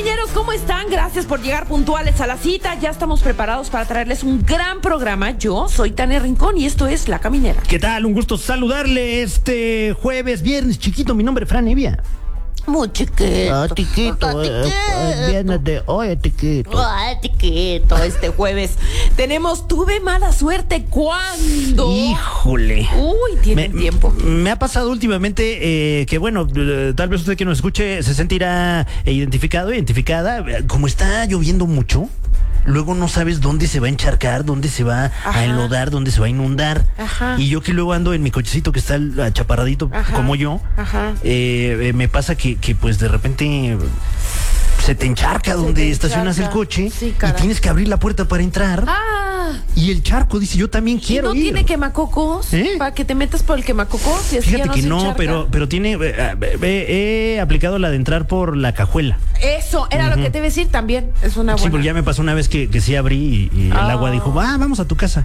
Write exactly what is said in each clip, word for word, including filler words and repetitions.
Camineros, ¿cómo están? Gracias por llegar puntuales a la cita. Ya estamos preparados para traerles un gran programa. Yo soy Tania Rincón y esto es La Caminera. ¿Qué tal? Un gusto saludarle este jueves, viernes chiquito. Mi nombre es Fran Evia. Muy chiquito. Ah, chiquito. Eh, eh, viernes de hoy, chiquito. Ah, chiquito, este jueves. Tenemos Tuve Mala Suerte. ¿Cuándo? Híjole. Uy, tiene me, tiempo. Me ha pasado últimamente eh, que, bueno, eh, tal vez usted que nos escuche se sentirá eh, identificado, identificada. Como está lloviendo mucho, luego no sabes dónde se va a encharcar, dónde se va Ajá. a enlodar, dónde se va a inundar. Ajá. Y yo que luego ando en mi cochecito que está achaparradito Ajá. como yo, Ajá. Eh, eh, me pasa que, que pues de repente se te encharca se donde te estacionas encharca. el coche sí, y tienes que abrir la puerta para entrar. Ah. Y el charco dice, yo también quiero ¿Y no ir. tiene quemacocos? ¿Eh? Para que te metas por el quemacocos. Y así Fíjate ya no que se no, encharca. pero, pero tiene, eh, eh, he aplicado la de entrar por la cajuela. Eso, era uh-huh. lo que te iba a decir también. Es una buena. Sí, porque ya me pasó una vez que, que sí abrí y, y oh. el agua dijo, va, vamos a tu casa.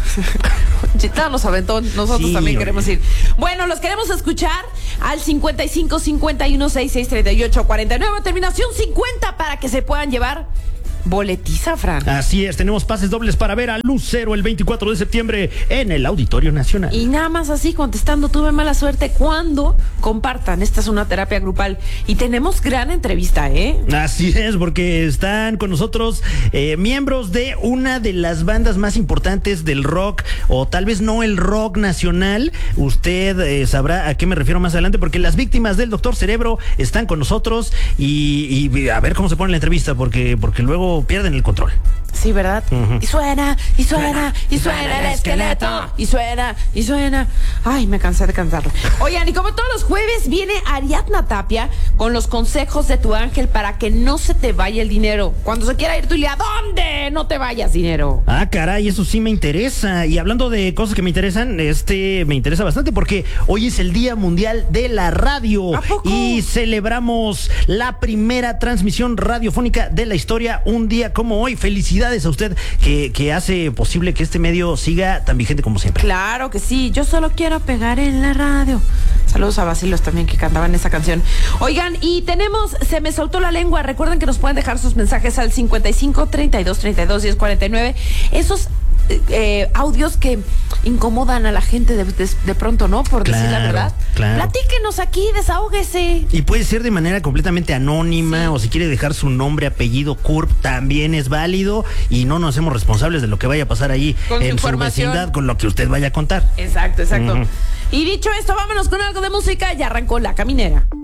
Chita nos aventó, nosotros sí, también queremos ir. Bueno, los queremos escuchar al cincuenta y cinco, cincuenta y uno, sesenta y seis, treinta y ocho, cuarenta y nueve, terminación cincuenta, para que se puedan llevar boletiza, Fran. Así es, tenemos pases dobles para ver a Lucero el veinticuatro de septiembre en el Auditorio Nacional. Y nada más así, contestando, tuve mala suerte, cuando compartan. Esta es una terapia grupal y tenemos gran entrevista, ¿eh? Así es, porque están con nosotros eh, miembros de una de las bandas más importantes del rock, o tal vez no el rock nacional. Usted eh, sabrá a qué me refiero más adelante, porque las víctimas del Doctor Cerebro están con nosotros y, y a ver cómo se pone la entrevista, porque, porque luego pierden el control. Sí, ¿verdad? Uh-huh. Y suena, y suena, y suena el esqueleto. Y suena, y suena. Ay, me cansé de cantarlo. Oigan, y como todos los jueves viene Ariadna Tapia con los consejos de tu ángel para que no se te vaya el dinero. Cuando se quiera ir tú, ¿a dónde? No te vayas, dinero. Ah, caray, eso sí me interesa. Y hablando de cosas que me interesan, este me interesa bastante porque hoy es el Día Mundial de la Radio. ¿A poco? Y celebramos la primera transmisión radiofónica de la historia un día como hoy. Felicidades a usted que, que hace posible que este medio siga tan vigente como siempre. Claro que sí, yo solo quiero pegar en la radio. Saludos a Basilos también, que cantaban esa canción. Oigan, y tenemos Se Me Soltó la Lengua. Recuerden que nos pueden dejar sus mensajes al cincuenta y cinco, treinta y dos, treinta y dos, diez, cuarenta y nueve. Esos eh, audios que incomodan a la gente de, de, de pronto, ¿no? Por claro, decir la verdad. Claro. Platíquenos aquí, desahóguese. Y puede ser de manera completamente anónima, sí. o si quiere dejar su nombre, apellido, C U R P, también es válido y no nos hacemos responsables de lo que vaya a pasar ahí con en su, su vecindad, con lo que usted vaya a contar. Exacto, exacto. Uh-huh. Y dicho esto, vámonos con algo de música. Ya arrancó La Caminera.